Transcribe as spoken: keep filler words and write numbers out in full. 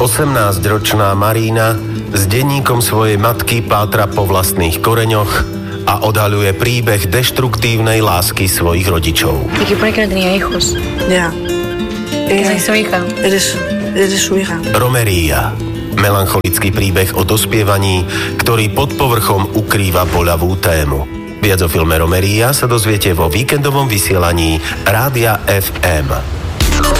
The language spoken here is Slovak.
osemnásťročná Marína s denníkom svojej matky pátra po vlastných koreňoch a odhaľuje príbeh deštruktívnej lásky svojich rodičov. ¿Y qué pone que no tenía hijos? Ya. Que soy su hija. Eres, eres su hija. Romería. Melancholický príbeh o dospievaní, ktorý pod povrchom ukrýva boľavú tému. Viac o filme Romería sa dozviete vo víkendovom vysielaní Rádia ef em.